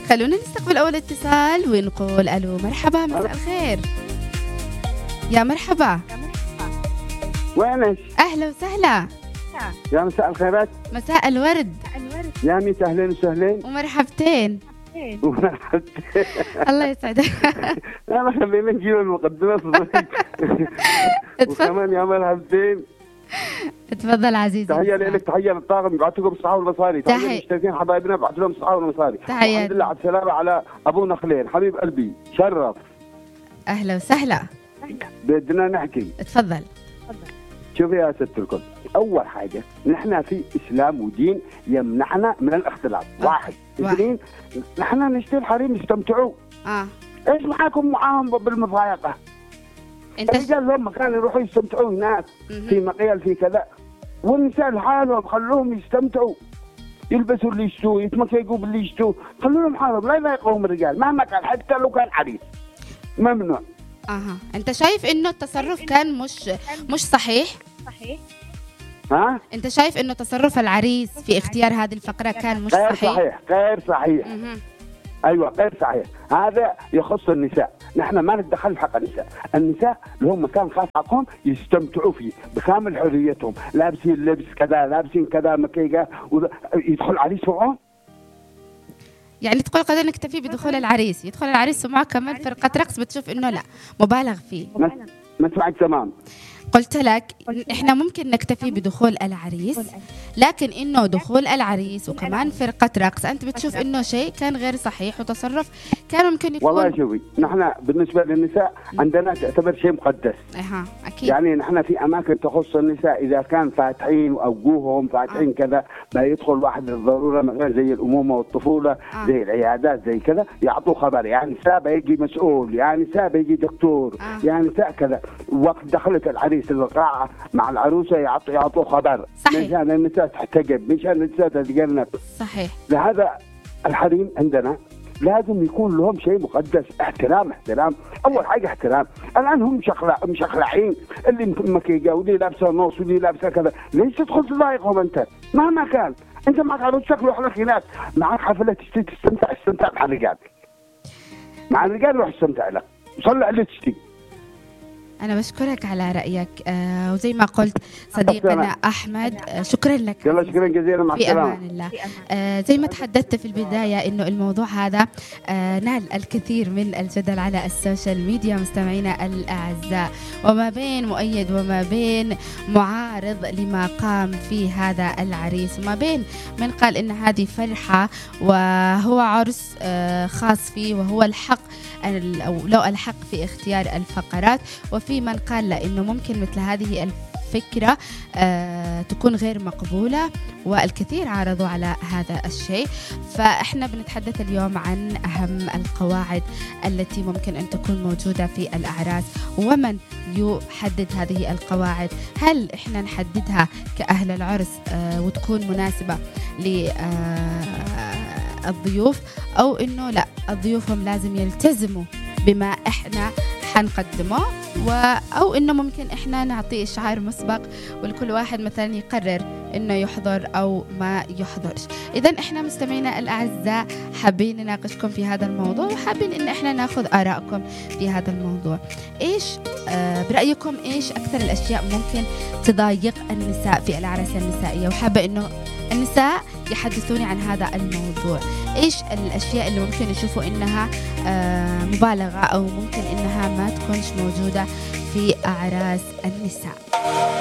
خلونا نستقبل أول اتصال ونقول ألو. مرحبا، مساء الخير. يا مرحبا. وينك؟ أهلا وسهلا. يا مساء الخيرات. مساء الورد. يا ميت أهلين وسهلين. ومرحبتين. ومرحبتين. الله يسعدك. لا خلينا نجيب المقدمة صدقك. وكمان يا مرحبتين. تفضل عزيزي. تحية لك، تحية للطاقم، يبعثوا لكم الصحة والمصاري. تحية للمشتركين حبايبنا، يبعثوا لهم الصحة والمصاري. تحية. الحمد لله على السلامة على أبونا خليل حبيب قلبي، شرف. أهلا وسهلا. بدنا نحكي. تفضل. شوفي يا ست الكل، أول حاجة نحن في إسلام ودين يمنعنا من الاختلاط. واحد. اثنين، نحن نشتري الحريم يستمتعوا. إيش معاهم بالمضايقة؟ الرجال لهم مكان يروحوا يستمتعوا هناك في مقيل في كذا، والنساء لحالهم خلوهم يستمتعوا، يلبسوا اللي يشتوه، يتمكيقوا باللي يشتوه، خلوهم حالهم لا يضايقوهم الرجال مهما كان، حتى لو كان عريس ممنوع. انت شايف انه التصرف كان مش صحيح؟ ها؟ انت شايف انه تصرف العريس في اختيار هذه الفقرة كان مش غير صحيح؟ صحيح، غير صحيح. ايوه غير صحيح، هذا يخص النساء، نحن ما نتدخل في حق النساء، النساء لهم مكان خاص حقهم يستمتعوا فيه بكامل حريتهم، لابسين لبس كذا، لابسين كذا مكيقه، يدخل عريس فوقهم. يعني تقول قد نكتفي بدخول العريس، يدخل العريس ومعه كمان فرقة رقص، بتشوف انه لا مبالغ فيه. ما سمعت تمام. قلت لك احنا ممكن نكتفي بدخول العريس، لكن انه دخول العريس وكمان فرقة رقص انت بتشوف انه شيء كان غير صحيح وتصرف كان ممكن يكون. والله شوفي، نحن بالنسبة للنساء عندنا تعتبر شيء مقدس. اكيد. يعني نحن في اماكن تخص النساء اذا كان فاتحين واوجوهم فاتحين كذا، ما يدخل واحد للضرورة مثلا زي الامومة والطفولة، زي العيادات زي كذا، يعطوا خبر، يعني سابه يجي مسؤول، يعني سابه يجي دكتور، يعني كذا. وقت دخلت العريس القاعة مع العروسة يعطوا خبر. صحيح. مشان النساء تحتجب، مشان النساء تتجنب. صحيح. لهذا الحريم عندنا لازم يكون لهم شيء مقدس، احترام. اول حاجه احترام. الان هم مشخلعين، اللي مكيجه واللي لابسه نص واللي لابسه كذا، ليش تدخل تضايقهم انت؟ مهما كان انت معك عروسك روح لك هناك، معك حفله تشتي تستمتع مع الرجال، مع الرجال روح استمتع لك، صلي اللي تشتي. أنا بشكرك على رأيك، وزي ما قلت صديقنا أحمد، شكرا لك. يلا شكرا جزيلا، مع السلامة. في أمان الله. زي ما تحدثت في البداية إنه الموضوع هذا نال الكثير من الجدل على السوشيال ميديا مستمعينا الأعزاء، وما بين مؤيد وما بين معارض لما قام فيه هذا العريس، وما بين من قال إن هذه فرحة وهو عرس خاص فيه وهو الحق أو لو الحق في اختيار الفقرات، وفي من قال لا إنه ممكن مثل هذه الفكرة تكون غير مقبولة، والكثير عارضوا على هذا الشيء. فإحنا بنتحدث اليوم عن أهم القواعد التي ممكن أن تكون موجودة في الأعراس، ومن يحدد هذه القواعد. هل إحنا نحددها كأهل العرس وتكون مناسبة للضيوف، أو إنه لا الضيوف هم لازم يلتزموا بما إحنا حنقدمه، أو إنه ممكن إحنا نعطي إشعار مسبق والكل واحد مثلا يقرر إنه يحضر أو ما يحضرش. إذن إحنا مستمعينا الأعزاء حابين نناقشكم في هذا الموضوع، وحابين إن إحنا ناخذ آراءكم في هذا الموضوع. إيش برأيكم إيش أكثر الأشياء ممكن تضايق النساء في الأعراس النسائية؟ وحابة إنه النساء يحدثوني عن هذا الموضوع. إيش الأشياء اللي ممكن يشوفوا إنها مبالغة أو ممكن إنها ما تكونش موجودة في أعراس النساء؟